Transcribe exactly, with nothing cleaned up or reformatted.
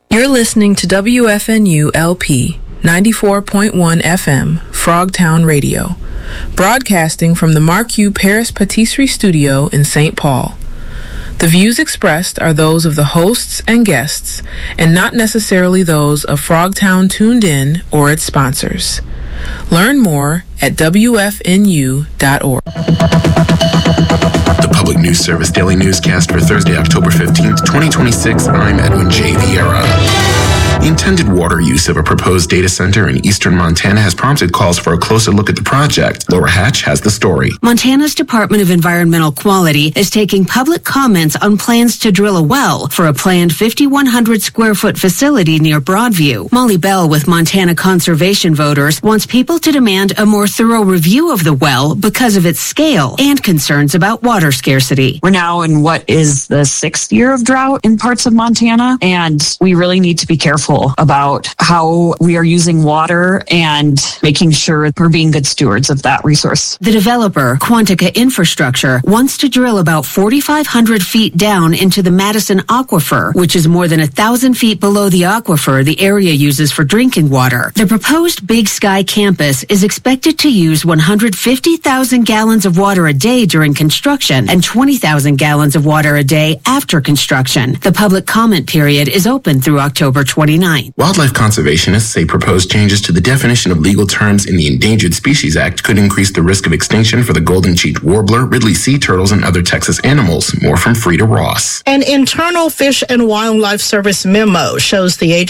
You're listening to W F N U L P ninety-four point one F M, Frogtown Radio, broadcasting from the Marquis Paris Patisserie Studio in Saint Paul. The views expressed are those of the hosts and guests, and not necessarily those of Frogtown Tuned In or its sponsors. Learn more at W F N U dot org. The Public News Service Daily Newscast for Thursday, October fifteenth, twenty twenty-six. I'm Edwin J. Vieira. The intended water use of a proposed data center in eastern Montana has prompted calls for a closer look at the project. Laura Hatch has the story. Montana's Department of Environmental Quality is taking public comments on plans to drill a well for a planned fifty-one hundred square foot facility near Broadview. Molly Bell with Montana Conservation Voters wants people to demand a more thorough review of the well because of its scale and concerns about water scarcity. We're now in what is the sixth year of drought in parts of Montana, and we really need to be careful about how we are using water and making sure we're being good stewards of that resource. The developer, Quantica Infrastructure, wants to drill about forty-five hundred feet down into the Madison Aquifer, which is more than one thousand feet below the aquifer the area uses for drinking water. The proposed Big Sky campus is expected to use one hundred fifty thousand gallons of water a day during construction and twenty thousand gallons of water a day after construction. The public comment period is open through October twenty-ninth. Wildlife conservationists say proposed changes to the definition of legal terms in the Endangered Species Act could increase the risk of extinction for the golden-cheeked warbler, Ridley sea turtles, and other Texas animals. More from Frida Ross. An internal Fish and Wildlife Service memo shows the